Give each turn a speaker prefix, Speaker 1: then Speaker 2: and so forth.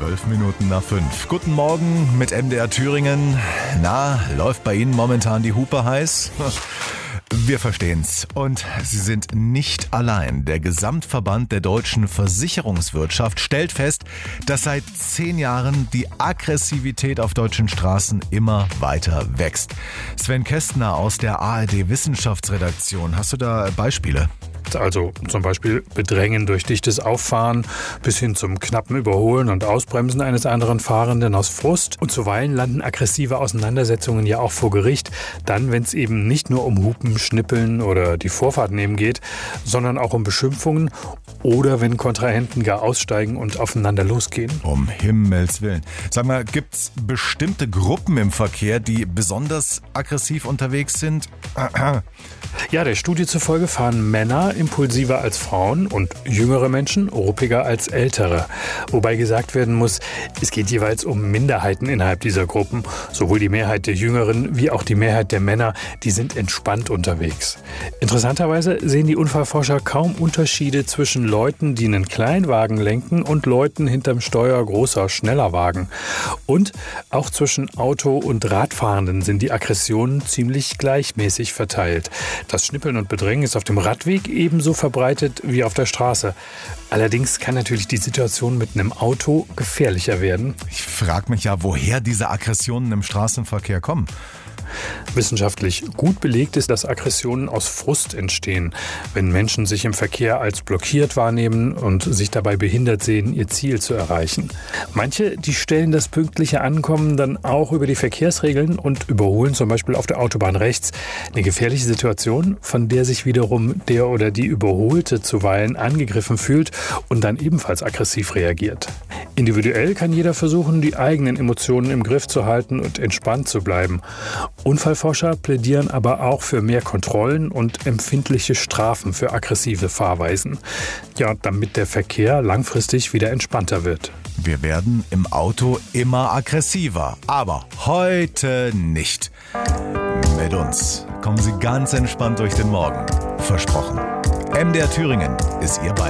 Speaker 1: 5:12. Guten Morgen mit MDR Thüringen. Na, läuft bei Ihnen momentan die Hupe heiß? Wir verstehen's. Und Sie sind nicht allein. Der Gesamtverband der deutschen Versicherungswirtschaft stellt fest, dass seit 10 Jahren die Aggressivität auf deutschen Straßen immer weiter wächst. Sven Kästner aus der ARD Wissenschaftsredaktion. Hast du da Beispiele?
Speaker 2: Also zum Beispiel Bedrängen durch dichtes Auffahren bis hin zum knappen Überholen und Ausbremsen eines anderen Fahrenden aus Frust. Und zuweilen landen aggressive Auseinandersetzungen ja auch vor Gericht. Dann, wenn es eben nicht nur um Hupen, Schnippeln oder die Vorfahrt nehmen geht, sondern auch um Beschimpfungen oder wenn Kontrahenten gar aussteigen und aufeinander losgehen.
Speaker 1: Um Himmels Willen. Sag mal, gibt's bestimmte Gruppen im Verkehr, die besonders aggressiv unterwegs sind?
Speaker 2: Ja, der Studie zufolge fahren Männer impulsiver als Frauen und jüngere Menschen ruppiger als ältere. Wobei gesagt werden muss, es geht jeweils um Minderheiten innerhalb dieser Gruppen. Sowohl die Mehrheit der Jüngeren wie auch die Mehrheit der Männer, die sind entspannt unterwegs. Interessanterweise sehen die Unfallforscher kaum Unterschiede zwischen Leuten, die einen Kleinwagen lenken und Leuten hinterm Steuer großer, schneller Wagen. Und auch zwischen Auto- und Radfahrenden sind die Aggressionen ziemlich gleichmäßig verteilt. Das Schnippeln und Bedrängen ist auf dem Radweg ebenso verbreitet wie auf der Straße. Allerdings kann natürlich die Situation mit einem Auto gefährlicher werden.
Speaker 1: Ich frage mich ja, woher diese Aggressionen im Straßenverkehr kommen.
Speaker 2: Wissenschaftlich gut belegt ist, dass Aggressionen aus Frust entstehen, wenn Menschen sich im Verkehr als blockiert wahrnehmen und sich dabei behindert sehen, ihr Ziel zu erreichen. Manche, die stellen das pünktliche Ankommen dann auch über die Verkehrsregeln und überholen zum Beispiel auf der Autobahn rechts. Eine gefährliche Situation, von der sich wiederum der oder die Überholte zuweilen angegriffen fühlt und dann ebenfalls aggressiv reagiert. Individuell kann jeder versuchen, die eigenen Emotionen im Griff zu halten und entspannt zu bleiben. Unfallforscher plädieren aber auch für mehr Kontrollen und empfindliche Strafen für aggressive Fahrweisen. Ja, damit der Verkehr langfristig wieder entspannter wird.
Speaker 1: Wir werden im Auto immer aggressiver, aber heute nicht. Mit uns kommen Sie ganz entspannt durch den Morgen. Versprochen. MDR Thüringen ist Ihr Beitrag.